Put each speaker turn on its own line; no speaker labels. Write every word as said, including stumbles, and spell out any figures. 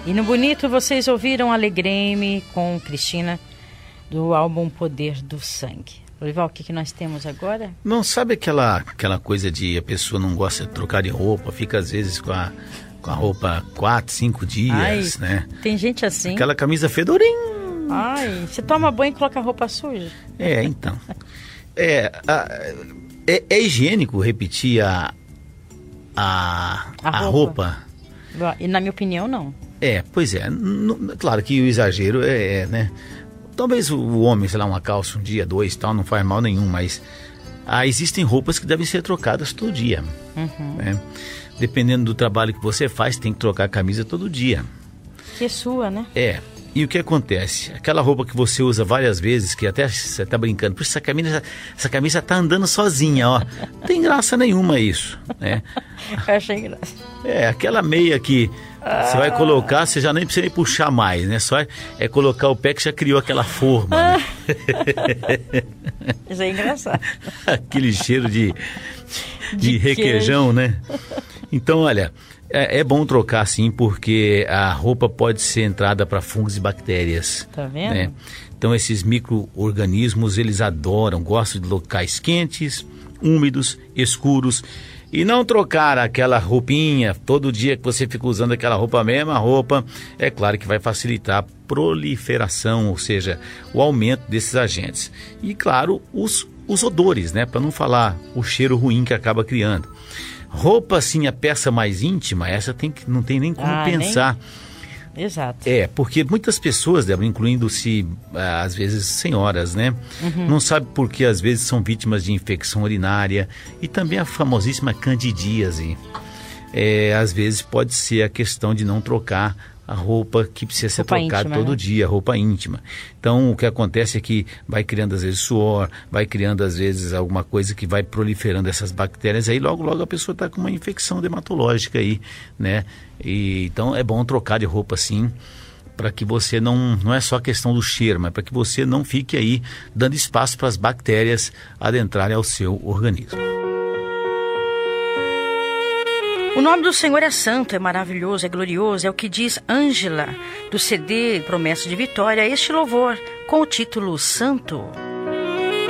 E no Bonito vocês ouviram Alegrei-me com Cristina, do álbum Poder do Sangue. Lorival, o que, que nós temos agora?
Não, sabe aquela, aquela coisa de a pessoa não gosta de trocar de roupa, fica às vezes com a, com a roupa quatro, cinco dias,
Ai,
né?
Tem gente assim.
Aquela camisa fedorinha.
Ai, você toma banho e coloca a roupa suja?
É, então. É, a, é, é higiênico repetir a, a,
A
a
roupa.
roupa?
E na minha opinião, não.
É, pois é. N- claro que o exagero é, é, né? Talvez o homem, sei lá, uma calça um dia, dois, tal, não faz mal nenhum, mas ah, existem roupas que devem ser trocadas todo dia.
Uhum.
Né? Dependendo do trabalho que você faz, tem que trocar a camisa todo dia.
Que é sua, né?
É. E o que acontece? Aquela roupa que você usa várias vezes, que até você tá brincando, por isso essa camisa, essa camisa tá andando sozinha, ó. Não tem graça nenhuma isso, né?
Eu achei graça.
É, aquela meia que você vai colocar, você já nem precisa nem puxar mais, né? Só é, é colocar o pé que já criou aquela forma, né?
Isso é engraçado.
Aquele cheiro de, de,
De
requeijão, né? Então, olha, é, é bom trocar sim, porque a roupa pode ser entrada para fungos e bactérias.
Tá vendo?
Né? Então, esses micro-organismos, eles adoram, gostam de locais quentes, úmidos, escuros. E não trocar aquela roupinha, todo dia que você fica usando aquela roupa, a mesma roupa, é claro que vai facilitar a proliferação, ou seja, o aumento desses agentes. E claro, os, os odores, né? Para não falar o cheiro ruim que acaba criando. Roupa, assim, a peça mais íntima, essa tem que, não tem nem como
Ah,
pensar.
nem... Exato.
É, porque muitas pessoas, Débora, incluindo-se, às vezes, senhoras, né? Uhum. Não sabe por que, às vezes, são vítimas de infecção urinária e também a famosíssima candidíase. É, às vezes pode ser a questão de não trocar a roupa que precisa ser
roupa
trocada
íntima,
todo
né?
dia, roupa íntima. Então, o que acontece é que vai criando, às vezes, suor, vai criando, às vezes, alguma coisa que vai proliferando essas bactérias, aí logo, logo a pessoa está com uma infecção dermatológica aí, né? E, então, é bom trocar de roupa, sim, para que você não, não é só a questão do cheiro, mas para que você não fique aí dando espaço para as bactérias adentrarem ao seu organismo.
O nome do Senhor é santo, é maravilhoso, é glorioso, é o que diz Ângela, do C D Promessa de Vitória, este louvor, com o título Santo.